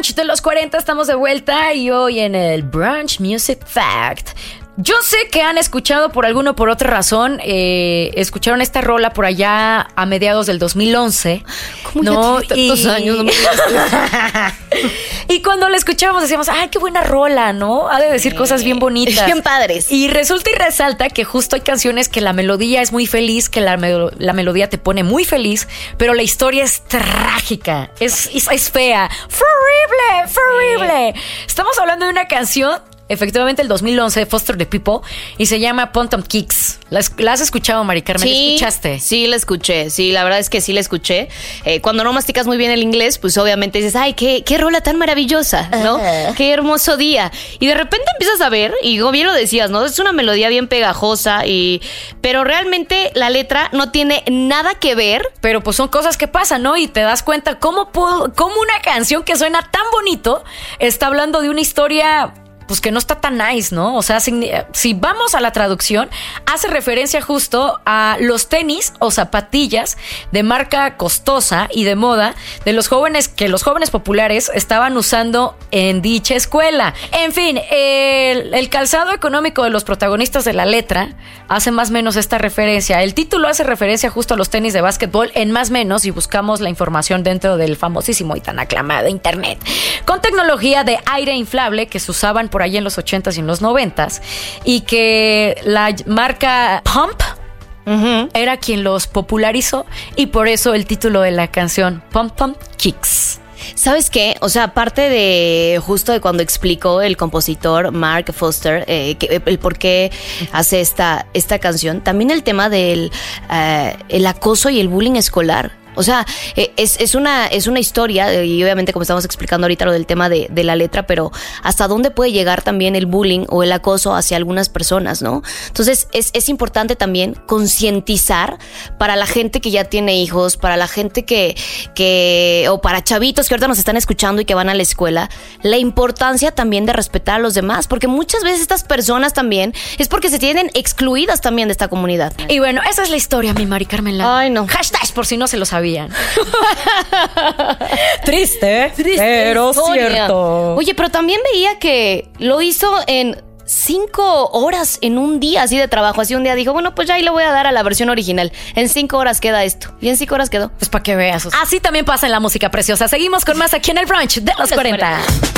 brunch de los 40 estamos de vuelta y hoy en el Brunch Music Fact. Yo sé que han escuchado por alguna o por otra razón, escucharon esta rola por allá a mediados del 2011. ¿Cómo no? Ya tiene tantos años? No me y cuando la escuchábamos decíamos, ay, qué buena rola, ¿no? Ha de decir cosas bien bonitas. Bien padres. Y resulta y resalta que justo hay canciones que la melodía es muy feliz, que la melodía te pone muy feliz, pero la historia es trágica, es fea. ¡Fue horrible! ¡Fue horrible! Estamos hablando de una canción efectivamente el 2011 de Foster the People y se llama Pump Up Kicks. ¿La has escuchado, Mari Carmen? Sí, ¿La escuchaste? Sí, la escuché. Sí, la verdad es que sí la escuché. Cuando no masticas muy bien el inglés, pues obviamente dices, ay, qué rola tan maravillosa, ¿no? Qué hermoso día. Y de repente empiezas a ver, y bien lo decías, ¿no? Es una melodía bien pegajosa, pero realmente la letra no tiene nada que ver. Pero pues son cosas que pasan, ¿no? Y te das cuenta cómo una canción que suena tan bonito está hablando de una historia pues que no está tan nice, ¿no? O sea, si vamos a la traducción, hace referencia justo a los tenis o zapatillas de marca costosa y de moda de los jóvenes populares estaban usando en dicha escuela. En fin, el calzado económico de los protagonistas de la letra hace más o menos esta referencia. El título hace referencia justo a los tenis de básquetbol en más o menos, y buscamos la información dentro del famosísimo y tan aclamado internet, con tecnología de aire inflable que se usaban por ahí en los 80s y en los 90s, y que la marca Pump era quien los popularizó, y por eso el título de la canción Pump Pump Kicks. ¿Sabes qué? O sea, aparte de justo de cuando explicó el compositor Mark Foster el por qué hace esta canción, también el tema del el acoso y el bullying escolar. O sea, es una historia, y obviamente como estamos explicando ahorita lo del tema de la letra, pero hasta dónde puede llegar también el bullying o el acoso hacia algunas personas, ¿no? Entonces es importante también concientizar para la gente que ya tiene hijos, para la gente o para chavitos que ahorita nos están escuchando y que van a la escuela, la importancia también de respetar a los demás, porque muchas veces estas personas también es porque se tienen excluidas también de esta comunidad. Y bueno, esa es la historia, mi Mari Carmen. Ay, no. Hashtag por si no se lo sabían. Triste, pero historia. Cierto. Oye, pero también veía que lo hizo en 5 horas en un día así de trabajo. Así un día dijo, bueno, pues ya ahí le voy a dar a la versión original. En 5 horas queda esto. Y en 5 horas quedó. Pues para que veas. Así también pasa en la música preciosa. Seguimos con más aquí en el Brunch de los 40.